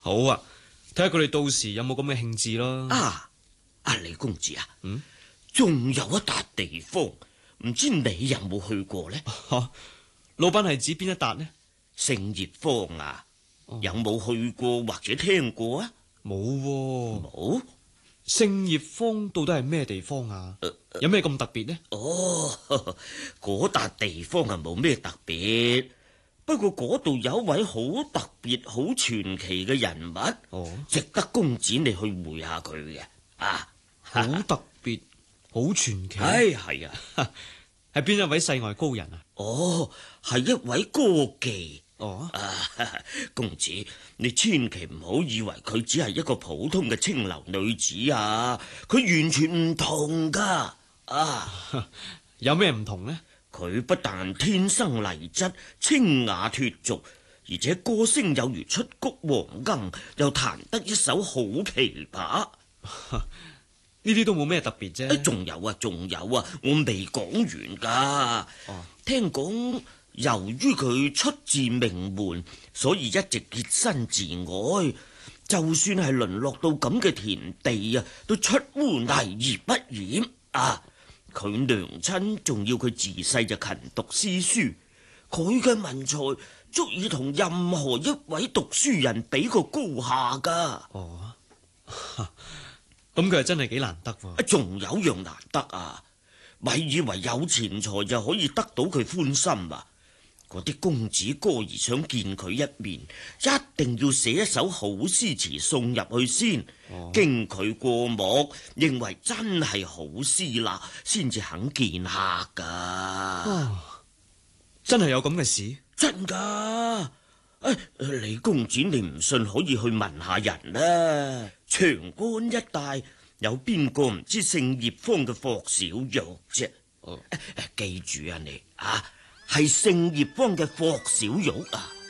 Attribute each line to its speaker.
Speaker 1: 好啊，睇下佢哋到時有冇咁嘅興致咯。
Speaker 2: 李公子啊，仲有一笪地方，唔知你有冇去過呢？
Speaker 1: 老闆係指邊一笪呢？
Speaker 2: 聖葉坊啊，有冇去過或者聽過啊？
Speaker 1: 冇喎。
Speaker 2: 冇。
Speaker 1: 聖葉坊到底係咩地方啊？有咩咁特別呢？
Speaker 2: 嗰笪地方係冇咩特別，不過嗰度有一位好特別、好傳奇嘅人物，值得公子你去會下佢嘅。
Speaker 1: 好特別，好傳奇。
Speaker 2: 係啊，
Speaker 1: 係邊一位世外高人啊？
Speaker 2: 係一位歌妓。公子，你千祈唔好以為佢只係一個普通嘅清流女子啊，佢完全唔同噶。
Speaker 1: 有咩唔同呢？
Speaker 2: 佢不但天生麗質、清雅脫俗，而且歌聲有如出谷黃鶯，又彈得一手好琵琶。
Speaker 1: 呢啲都冇咩特別啫。
Speaker 2: 仲有啊，我未講完噶。聽講由於佢出自名門，所以一直潔身自愛，就算係淪落到咁嘅田地啊，都出污泥而不染。佢娘親仲要佢自細就勤讀詩書，佢嘅文才足以同任何一位讀書人比個高下噶。
Speaker 1: 咁佢係真係幾難得喎。
Speaker 2: 仲有樣難得啊，咪以為有錢財就可以得到佢歡心啊！嗰啲公子哥兒想見佢一面，一定要寫一首好詩詞送入去先，經佢過目，認為真係好詩啦，先至肯見客噶。
Speaker 1: 真係有咁嘅事？
Speaker 2: 真噶。李公子你唔信可以去問下人啦。長安一帶有邊個唔知聖葉坊嘅霍小玉啫？記住啊你係聖葉坊嘅霍小玉啊！